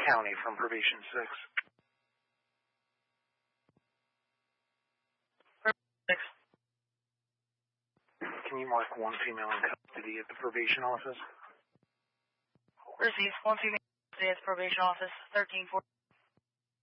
County from Probation 6. 6. Can you mark one female in custody at the probation office? Received. One female in custody at the probation office, 1340.